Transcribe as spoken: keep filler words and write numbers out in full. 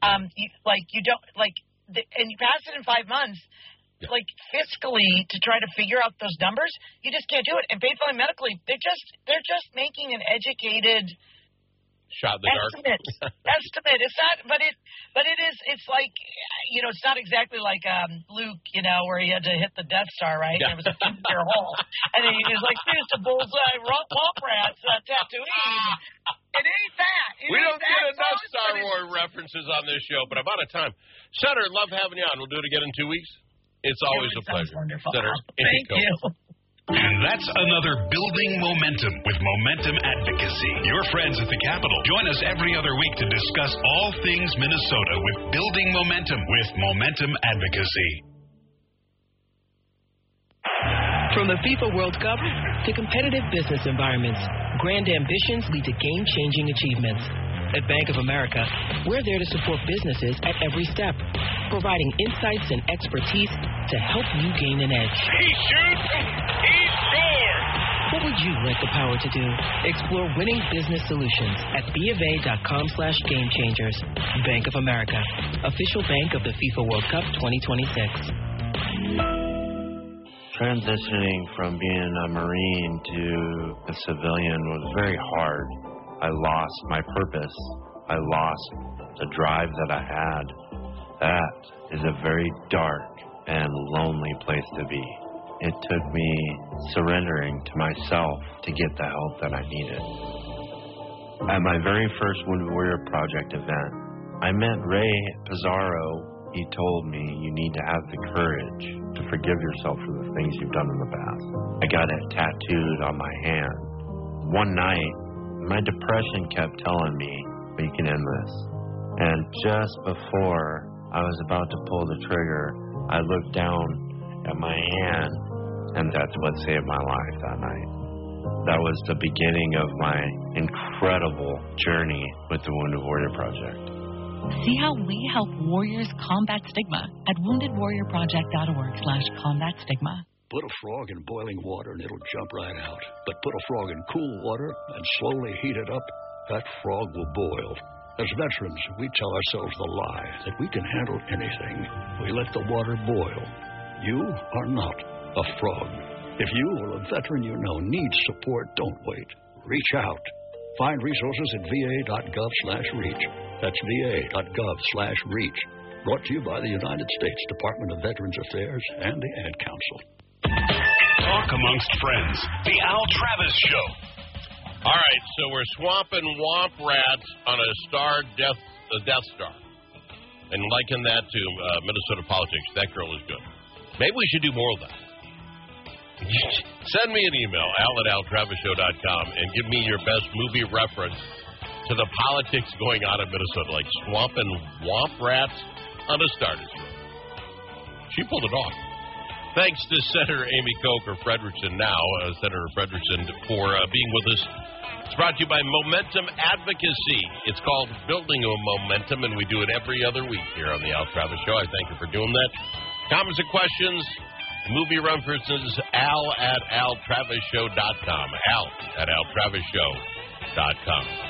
um, you, like you don't like, the, and you pass it in five months. Yeah. Like fiscally, to try to figure out those numbers, you just can't do it. And Faith Line Medically, they're just they're just making an educated shot in the estimate. dark. estimate. It's not, but it but it is. It's like, you know, it's not exactly like um, Luke, you know, where he had to hit the Death Star, right? Yeah. And it was a two-year hole, and he was like, "Here's the bullseye womp rats, uh, Tatooine." It ain't that. It we ain't don't that get enough close, Star Wars references on this show, but I'm out of time. Senator, love having you on. We'll do it again in two weeks. It's always it a pleasure. Wonderful. Senator, thank you. And that's another Building Momentum with Momentum Advocacy. Your friends at the Capitol. Join us every other week to discuss all things Minnesota with Building Momentum with Momentum Advocacy. From the FIFA World Cup to competitive business environments, grand ambitions lead to game-changing achievements. At Bank of America, we're there to support businesses at every step, providing insights and expertise to help you gain an edge. He shoots, he scores! What would you like the power to do? Explore winning business solutions at BofA.com slash game changers. Bank of America, official bank of the FIFA World Cup twenty twenty-six. Transitioning from being a Marine to a civilian was very hard. I lost my purpose. I lost the drive that I had. That is a very dark and lonely place to be. It took me surrendering to myself to get the help that I needed. At my very first Wounded Warrior Project event, I met Ray Pizarro. He told me, you need to have the courage to forgive yourself for the things you've done in the past. I got it tattooed on my hand. One night, my depression kept telling me, we can end this. And just before I was about to pull the trigger, I looked down at my hand, and that's what saved my life that night. That was the beginning of my incredible journey with the Wounded Warrior Project. See how we help warriors combat stigma at wounded warrior project dot org slash combat stigma. Put a frog in boiling water and it'll jump right out. But put a frog in cool water and slowly heat it up, that frog will boil. As veterans, we tell ourselves the lie that we can handle anything. We let the water boil. You are not a frog. If you or a veteran you know needs support, don't wait. Reach out. Find resources at va.gov slash reach. That's va.gov slash reach. Brought to you by the United States Department of Veterans Affairs and the Ad Council. Talk amongst friends. The Al Travis Show. All right, so we're swamping womp rats on a star death, a Death Star, and liken that to uh, Minnesota politics. That girl is good. Maybe we should do more of that. Send me an email, al at al travis show dot com, and give me your best movie reference to the politics going on in Minnesota, like swamping womp rats on a Star Destroyer. She pulled it off. Thanks to Senator Amy Coker Frederickson now, uh, Senator Frederickson, for uh, being with us. It's brought to you by Momentum Advocacy. It's called Building a Momentum, and we do it every other week here on the Al Travis Show. I thank you for doing that. Comments and questions, movie references, al at al travis show dot com. Al at al travis show dot com.